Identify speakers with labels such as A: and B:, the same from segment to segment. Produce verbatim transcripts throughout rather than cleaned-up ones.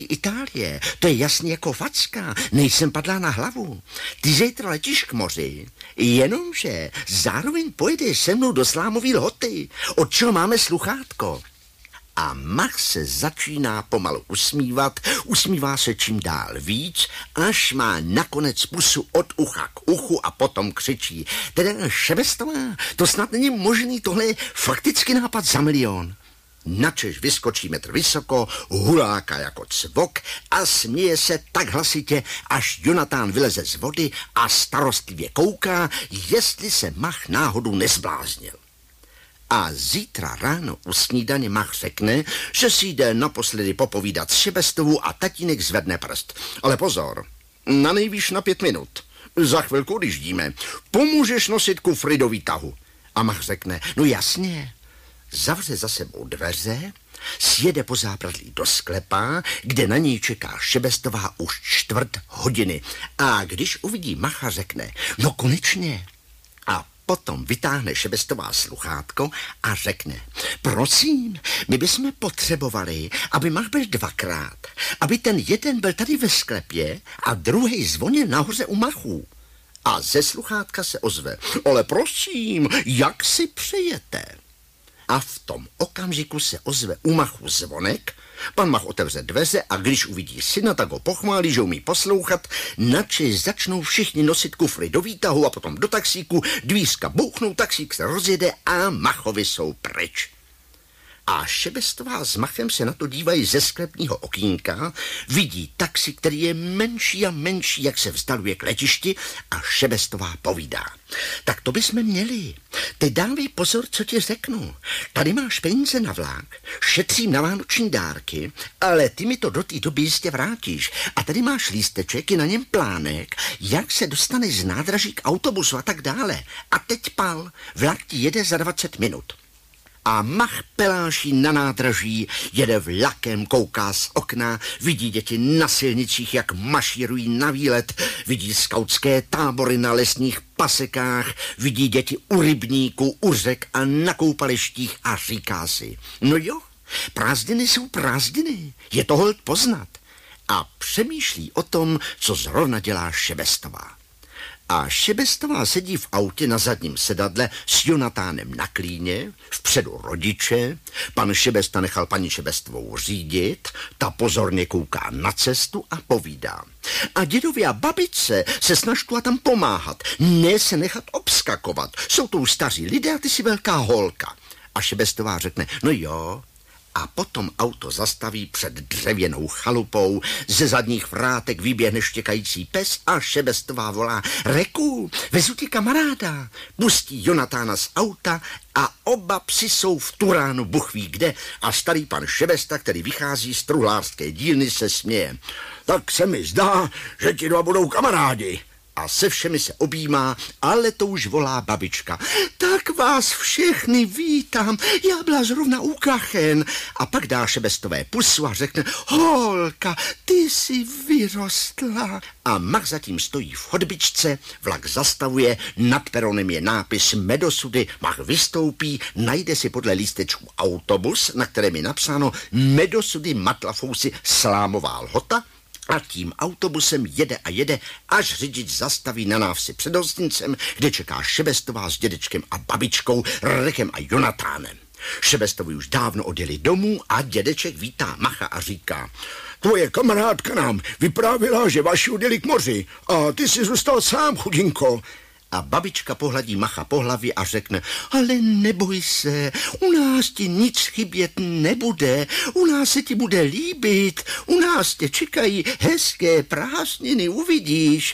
A: Itálie, to je jasně jako facka, nejsem padlá na hlavu. Ty zítra letíš k moři, jenomže zároveň pojedeš se mnou do Slámový Lhoty, od čeho máme sluchátko. A Mach se začíná pomalu usmívat, usmívá se čím dál víc, až má nakonec pusu od ucha k uchu a potom křičí. Teda Šebestová, to snad není možný, tohle je fakticky nápad za milion. Načež vyskočí metr vysoko, huláka jako cvok a směje se tak hlasitě, až Jonatán vyleze z vody a starostlivě kouká, jestli se Mach náhodou nezbláznil. A zítra ráno u snídaně Mach řekne, že si jde naposledy popovídat s Šebestovou a tatínek zvedne prst. Ale pozor, na nejvýš na pět minut. Za chvilku, když jdíme, pomůžeš nosit kufry do výtahu. A Mach řekne, no jasně. Zavře za sebou dveře, sjede po zábradlí do sklepa, kde na něj čeká Šebestová už čtvrt hodiny. A když uvidí Macha, řekne, no konečně. A potom vytáhne Šebestová sluchátko a řekne, prosím, my bychom potřebovali, aby Mach byl dvakrát, aby ten jeden byl tady ve sklepě a druhý zvonil nahoře u Machů. A ze sluchátka se ozve, ale prosím, jak si přejete? A v tom okamžiku se ozve u Machu zvonek, pan Mach otevře dveře a když uvidí syna, tak ho pochválí, že umí poslouchat, načež začnou všichni nosit kufry do výtahu a potom do taxíku, dvířka bouchnou, taxík se rozjede a Machovi jsou pryč. A Šebestová s Machem se na to dívají ze sklepního okýnka, vidí taxi, který je menší a menší, jak se vzdaluje k letišti a Šebestová povídá. Tak to bychom měli. Teď dávej pozor, co ti řeknu. Tady máš peníze na vlák, šetřím na vánoční dárky, ale ty mi to do té doby jistě vrátíš. A tady máš lísteček, je na něm plánek, jak se dostaneš z nádraží k autobusu a tak dále. A teď pal, vlak ti jede za dvacet minut. A Mach peláší na nádraží, jede vlakem, kouká z okna, vidí děti na silnicích, jak mašírují na výlet, vidí skautské tábory na lesních pasekách, vidí děti u rybníků, u řek a na koupalištích a říká si, no jo, prázdniny jsou prázdniny, je to holt poznat. A přemýšlí o tom, co zrovna dělá Šebestová. A Šebestová sedí v autě na zadním sedadle s Jonatánem na klíně, vpředu rodiče, pan Šebesta nechal paní Šebestovou řídit, ta pozorně kouká na cestu a povídá. A dědovi a babičce se snaž tu a tam pomáhat, ne se nechat obskakovat, jsou to už staří lidé a ty jsi velká holka. A Šebestová řekne, no jo. A potom auto zastaví před dřevěnou chalupou, ze zadních vrátek vyběhne štěkající pes a Šebestová volá, Reku, vezu ti kamaráda. Pustí Jonatána z auta a oba psi jsou v turánu buchví kde a starý pan Šebesta, který vychází z truhlářské dílny, se směje. Tak se mi zdá, že ti dva budou kamarádi. A se všemi se objímá, ale to už volá babička. Tak vás všechny vítám, já byla zrovna u kachen. A pak dá Šebestové pusu a řekne, holka, ty jsi vyrostla. A Mach zatím stojí v chodbičce, vlak zastavuje, nad peronem je nápis Medosudy, Mach vystoupí, najde si podle lístečku autobus, na kterém je napsáno Medosudy Matlafousy Slámová Lhota, a tím autobusem jede a jede, až řidič zastaví na návsi před hostinцem, kde čeká Šebestová s dědečkem a babičkou, Rekem a Jonatánem. Šebestovi už dávno odjeli domů a dědeček vítá Macha a říká, tvoje kamarádka nám vyprávěla, že vaši odjeli k moři a ty jsi zůstal sám, chudinko. A babička pohladí Macha po hlavě a řekne, ale neboj se, u nás ti nic chybět nebude, u nás se ti bude líbit, u nás tě čekají hezké prázdniny, uvidíš.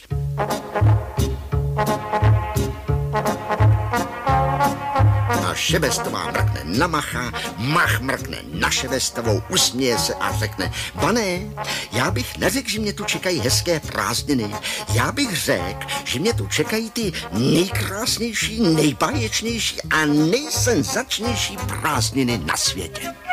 A: A Šebestová mrkne na Macha, Mach mrkne na Šebestovou, usměje se a řekne, pane, já bych neřekl, že mě tu čekají hezké prázdniny. Já bych řekl, že mě tu čekají ty nejkrásnější, nejbáječnější a nejsenzačnější prázdniny na světě.